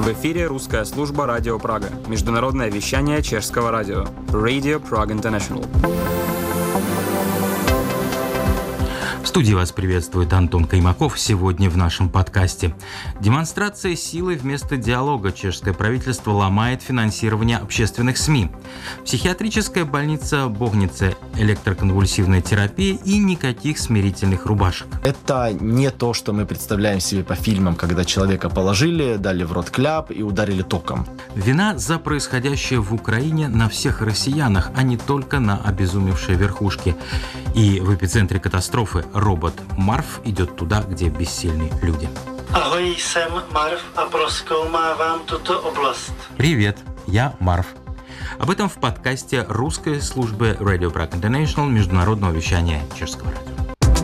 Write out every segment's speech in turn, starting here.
В эфире русская служба «Радио Прага». Международное вещание чешского радио. Radio Prague International. В студии вас приветствует Антон Каймаков. Сегодня в нашем подкасте. Демонстрация силы вместо диалога. Чешское правительство ломает финансирование общественных СМИ. Психиатрическая больница Богнице, электроконвульсивная терапия и никаких смирительных рубашек. Это не то, что мы представляем себе по фильмам, когда человека положили, дали в рот кляп и ударили током. Вина за происходящее в Украине на всех россиянах, а не только на обезумевшей верхушке. И в эпицентре катастрофы робот Марв идет туда, где бессильны люди. Ahoj, jsem Marv a prozkoumávám tuto oblast. Привет, я Марв. Об этом в подкасте русской службы Radio Prague International международного вещания чешского радио.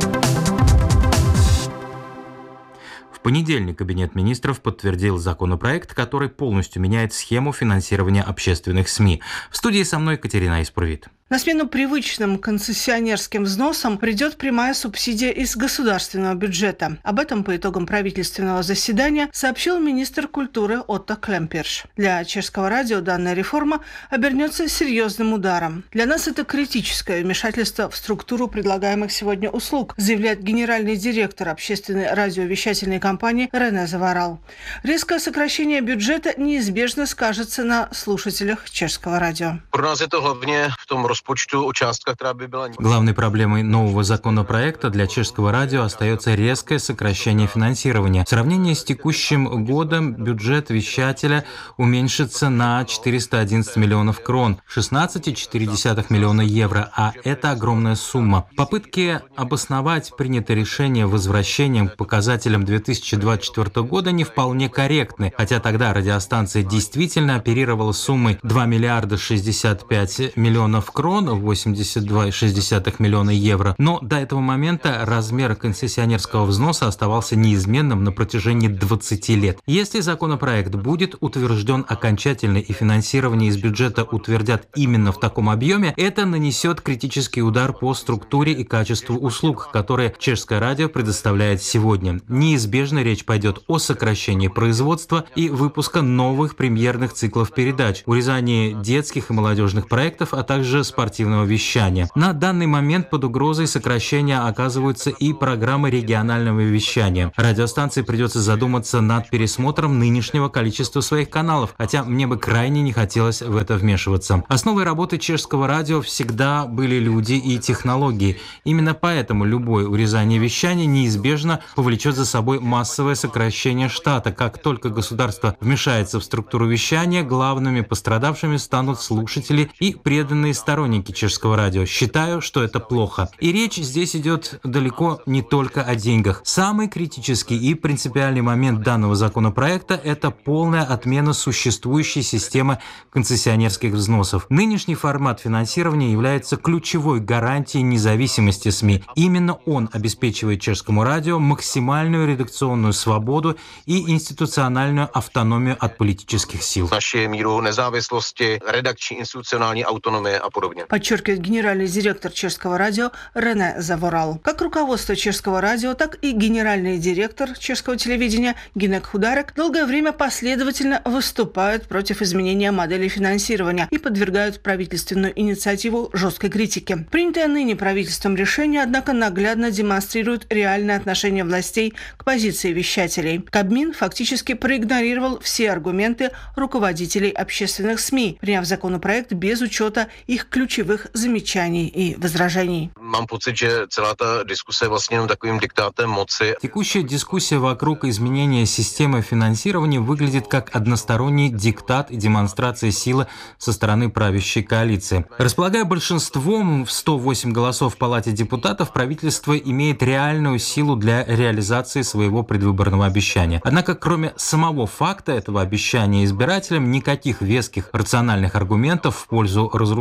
В понедельник Кабинет министров подтвердил законопроект, который полностью меняет схему финансирования общественных СМИ. В студии со мной Катерина Исправит. На смену привычным концессионерским взносам придет прямая субсидия из государственного бюджета. Об этом по итогам правительственного заседания сообщил министр культуры Отто Клемперш. Для чешского радио данная реформа обернется серьезным ударом. Для нас это критическое вмешательство в структуру предлагаемых сегодня услуг, заявляет генеральный директор общественной радиовещательной компании Рене Заворал. Резкое сокращение бюджета неизбежно скажется на слушателях чешского радио. Pro nás je to hlavně v tom rozpočtu částka, která by byla. Главной проблемой нового законопроекта для чешского радио остается резкое сокращение финансирования. В сравнении с текущим годом бюджет вещателя уменьшится на 411 миллионов крон, 16,4 миллиона евро, а это огромная сумма. Попытки обосновать принятое решение возвращением к показателям 2024 года не вполне корректны, хотя тогда радиостанция действительно оперировала суммой 2 миллиарда 65 миллионов крон, 82,6 миллиона евро. Но до этого момента размер концессионерского взноса оставался неизменным на протяжении 20 лет. Если законопроект будет утвержден окончательно и финансирование из бюджета утвердят именно в таком объеме, это нанесет критический удар по структуре и качеству услуг, которые чешское радио предоставляет сегодня. Неизбежно речь пойдет о сокращении производства и выпуска новых премьерных циклов передач, урезании детских и молодежных проектов, а также спортивного вещания. На данный момент под угрозой сокращения оказываются и программы регионального вещания. Радиостанции придется задуматься над пересмотром нынешнего количества своих каналов, хотя мне бы крайне не хотелось в это вмешиваться. Основой работы чешского радио всегда были люди и технологии. Именно поэтому любое урезание вещания неизбежно повлечет за собой массовое сокращение штата. Как только государство вмешается в структуру вещания, главными пострадавшими станут слушатели и преданные сторонники чешского радио. Считаю, что это плохо. И речь здесь идет далеко не только о деньгах. Самый критический и принципиальный момент данного законопроекта – это полная отмена существующей системы концессионерских взносов. Нынешний формат финансирования является ключевой гарантией независимости СМИ. Именно он обеспечивает чешскому радио максимальную редакционную свободу и институциональную автономию от политических сил. Naši míru nezávislosti, redakční institucionální autonomie a podobně. Подчеркивает генеральный директор чешского радио Рене Заворал. Как руководство чешского радио, так и генеральный директор чешского телевидения Гинек Хударек долгое время последовательно выступают против изменения модели финансирования и подвергают правительственную инициативу жесткой критике. Принятое ныне правительством решение, однако, наглядно демонстрирует реальное отношение властей к позиции вещателей. Кабмин фактически проигнорировал все аргументы руководителей общественных СМИ, приняв законопроект без учета их ключевых замечаний и возражений. Mám pocit, že celá ta diskuse je vlastně jenom takovým diktátem moci. Текущая дискуссия вокруг изменения системы финансирования выглядит как односторонний диктат и демонстрация силы со стороны правящей коалиции. Располагая большинством в 108 голосов в Палате депутатов, правительство имеет реальную силу для реализации своего предвыборного обещания. Однако, кроме самого факта этого обещания избирателям, никаких веских рациональных аргументов в пользу разрушения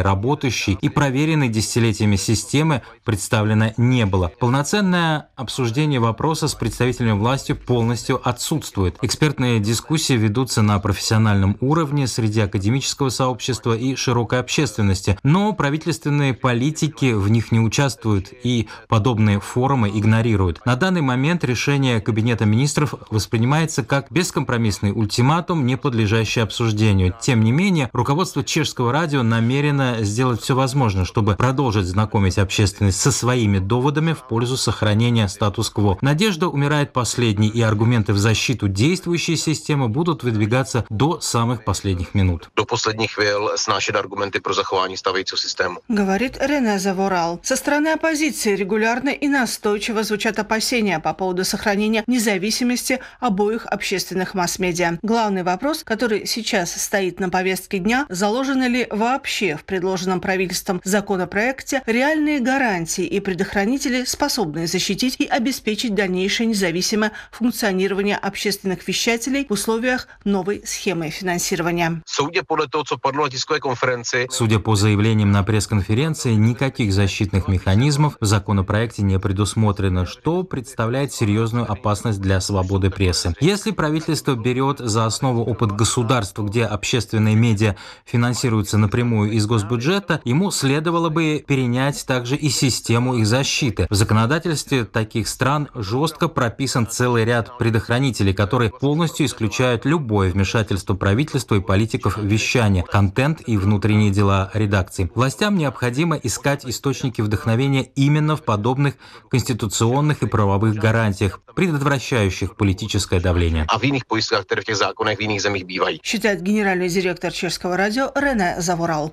работающей и проверенной десятилетиями системы представлено не было. Полноценное обсуждение вопроса с представителями власти полностью отсутствует. Экспертные дискуссии ведутся на профессиональном уровне среди академического сообщества и широкой общественности, но правительственные политики в них не участвуют и подобные форумы игнорируют. На данный момент решение Кабинета министров воспринимается как бескомпромиссный ультиматум, не подлежащий обсуждению. Тем не менее, руководство Чешского радио намерено сделать все возможное, чтобы продолжить знакомить общественность со своими доводами в пользу сохранения статус-кво. Надежда умирает последней, и аргументы в защиту действующей системы будут выдвигаться до самых последних минут. До последних хвил сnášet аргументы про захование stávajícího systému. Говорит Рене Заворал. Со стороны оппозиции регулярно и настойчиво звучат опасения по поводу сохранения независимости обоих общественных масс-медиа. Главный вопрос, который сейчас стоит на повестке дня, заложены ли вообще в предложенном правительством законопроекте реальные гарантии и предохранители, способные защитить и обеспечить дальнейшее независимое функционирование общественных вещателей в условиях новой схемы финансирования. Судя по заявлениям на пресс-конференции, никаких защитных механизмов в законопроекте не предусмотрено, что представляет серьезную опасность для свободы прессы. Если правительство берет за основу опыт государств, где общественные медиа финансируются напрямую из госбюджета, ему следовало бы перенять также и систему их защиты. В законодательстве таких стран жестко прописан целый ряд предохранителей, которые полностью исключают любое вмешательство правительства и политиков в вещание, контент и внутренние дела редакций. Властям необходимо искать источники вдохновения именно в подобных конституционных и правовых гарантиях, предотвращающих политическое давление. А в иных поисках, которые в тех законах в иных землях бывают. Считает генеральный директор Чешского радио Рене Заворал.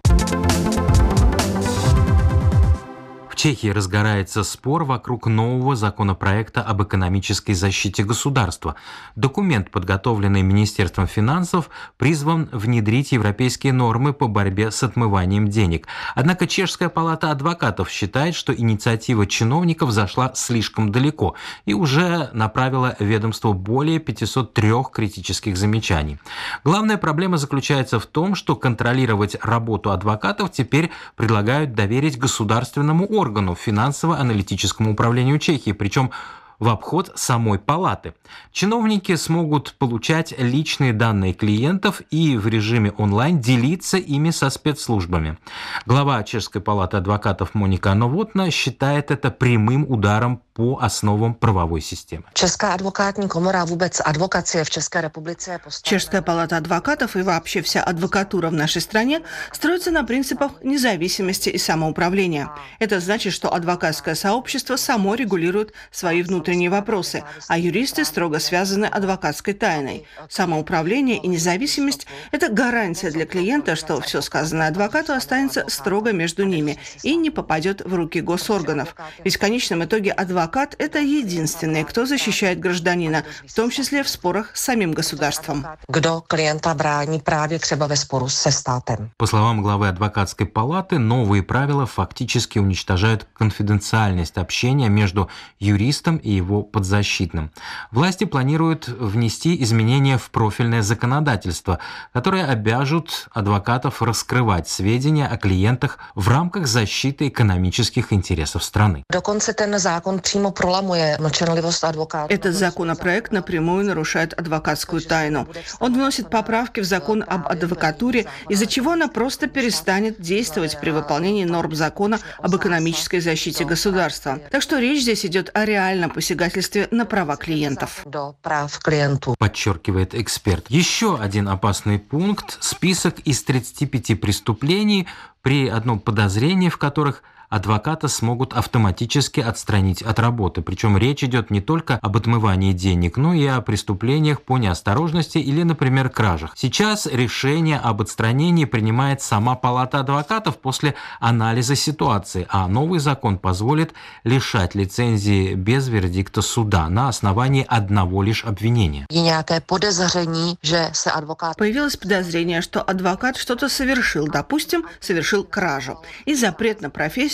В Чехии разгорается спор вокруг нового законопроекта об экономической защите государства. Документ, подготовленный Министерством финансов, призван внедрить европейские нормы по борьбе с отмыванием денег. Однако Чешская палата адвокатов считает, что инициатива чиновников зашла слишком далеко и уже направила ведомству более 503 критических замечаний. Главная проблема заключается в том, что контролировать работу адвокатов теперь предлагают доверить государственному органу, финансово-аналитическому управлению Чехии, причем в обход самой палаты. Чиновники смогут получать личные данные клиентов и в режиме онлайн делиться ими со спецслужбами. Глава Чешской палаты адвокатов Моника Новотна считает это прямым ударом по основам правовой системы. Česká advokátní komora, vůbec advokacie v České republice. Чешская палата адвокатов и вообще вся адвокатура в нашей стране строится на принципах независимости и самоуправления. Это значит, что адвокатское сообщество само регулирует свои внутренние вопросы, а юристы строго связаны адвокатской тайной. Самоуправление и независимость – это гарантия для клиента, что все сказанное адвокату останется строго между ними и не попадет в руки госорганов. Ведь в конечном итоге адвокат – это единственный, кто защищает гражданина, в том числе в спорах с самим государством. Kdo klienta brání právě třeba ve sporu se státem. По словам главы адвокатской палаты, новые правила фактически уничтожают конфиденциальность общения между юристом и его подзащитным. Власти планируют внести изменения в профильное законодательство, которые обяжут адвокатов раскрывать сведения о клиентах в рамках защиты экономических интересов страны. Dokonce ten zákon přímo prolamuje mlčenlivost advokátů. Этот законопроект напрямую нарушает адвокатскую тайну. Он вносит поправки в закон об адвокатуре, из-за чего она просто перестанет действовать при выполнении норм закона об экономической защите государства. Так что речь здесь идет о реальном посягательстве на права клиентов. Do práv klientů. Подчеркивает эксперт. Еще один опасный пункт – список из 35 преступлений, при одном подозрении в которых адвоката смогут автоматически отстранить от работы. Причем речь идет не только об отмывании денег, но и о преступлениях по неосторожности или, например, кражах. Сейчас решение об отстранении принимает сама палата адвокатов после анализа ситуации, а новый закон позволит лишать лицензии без вердикта суда на основании одного лишь обвинения. Je nějaké podezření, že se advokát. Появилось подозрение, что адвокат что-то совершил, допустим, совершил кражу. И запрет на профессию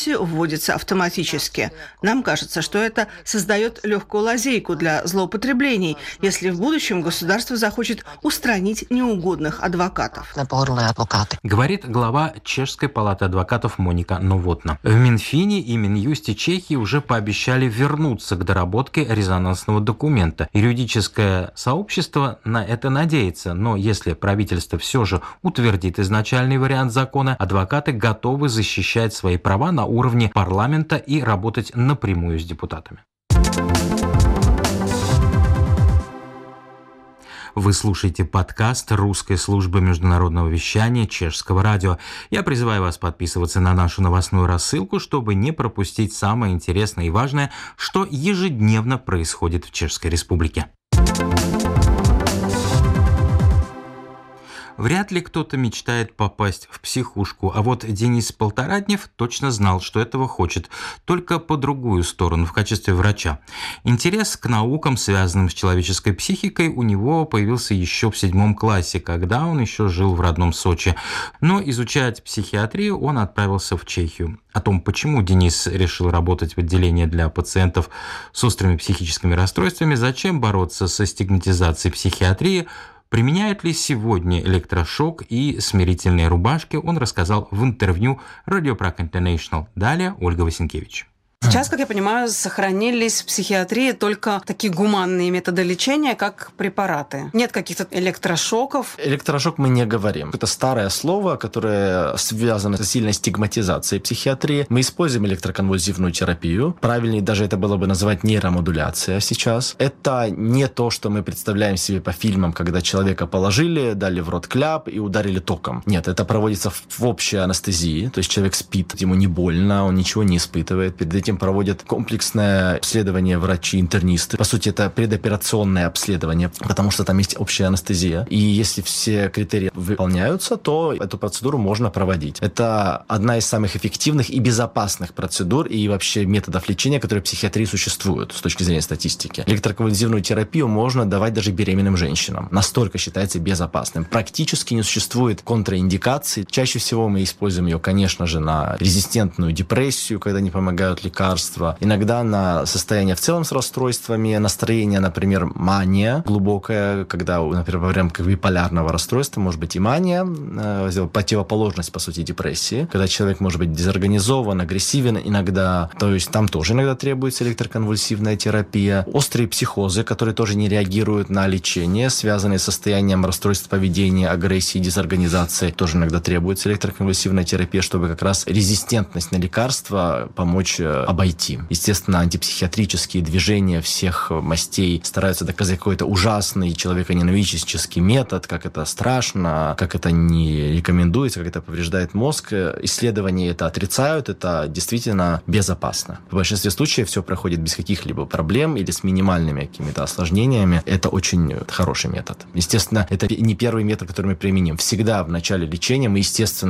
версии вводится автоматически. Нам кажется, что это создает легкую лазейку для злоупотреблений, если в будущем государство захочет устранить неугодных адвокатов. Говорит глава Чешской палаты адвокатов Моника Новотна. В Минфине и Минюсте Чехии уже пообещали вернуться к доработке резонансного документа. Юридическое сообщество на это надеется, но если правительство все же утвердит изначальный вариант закона, адвокаты готовы защищать свои права на уровне парламента и работать напрямую с депутатами. Вы слушаете подкаст русской службы международного вещания Чешского радио. Я призываю вас подписываться на нашу новостную рассылку, чтобы не пропустить самое интересное и важное, что ежедневно происходит в Чешской Республике. Вряд ли кто-то мечтает попасть в психушку, а вот Денис Полтораднев точно знал, что этого хочет, только по другую сторону, в качестве врача. Интерес к наукам, связанным с человеческой психикой, у него появился еще в 7 классе, когда он еще жил в родном Сочи. Но изучать психиатрию он отправился в Чехию. О том, почему Денис решил работать в отделении для пациентов с острыми психическими расстройствами, зачем бороться со стигматизацией психиатрии, применяют ли сегодня электрошок и смирительные рубашки, он рассказал в интервью Radio Prague International. Далее Ольга Васенкевич. Сейчас, как я понимаю, сохранились в психиатрии только такие гуманные методы лечения, как препараты. Нет каких-то электрошоков. Электрошок мы не говорим. Это старое слово, которое связано с сильной стигматизацией психиатрии. Мы используем электроконвульсивную терапию. Правильнее даже это было бы называть нейромодуляция сейчас. Это не то, что мы представляем себе по фильмам, когда человека положили, дали в рот кляп и ударили током. Нет, это проводится в общей анестезии. То есть человек спит, ему не больно, он ничего не испытывает. Перед этим проводят комплексное обследование врачи-интернисты. По сути, это предоперационное обследование, потому что там есть общая анестезия. И если все критерии выполняются, то эту процедуру можно проводить. Это одна из самых эффективных и безопасных процедур и вообще методов лечения, которые в психиатрии существуют с точки зрения статистики. Электроконвульсивную терапию можно давать даже беременным женщинам. Настолько считается безопасным. Практически не существует контраиндикаций. Чаще всего мы используем ее, конечно же, на резистентную депрессию, когда не помогают лекарства. Иногда на состояние в целом с расстройствами, настроение, например, мания глубокая, когда, например, во время биполярного расстройства может быть и мания, противоположность, по сути, депрессии, когда человек может быть дезорганизован, агрессивен иногда, то есть там тоже иногда требуется электроконвульсивная терапия. Острые психозы, которые тоже не реагируют на лечение, связанные с состоянием расстройств поведения, агрессии, дезорганизации, тоже иногда требуется электроконвульсивная терапия, чтобы как раз резистентность на лекарства помочь обойти. Естественно, антипсихиатрические движения всех мастей стараются доказать какой-то ужасный человеконенавистнический метод, как это страшно, как это не рекомендуется, как это повреждает мозг. Исследования это отрицают, это действительно безопасно. В большинстве случаев все проходит без каких-либо проблем или с минимальными какими-то осложнениями. Это очень хороший метод. Естественно, это не первый метод, который мы применим. Всегда в начале лечения мы, естественно,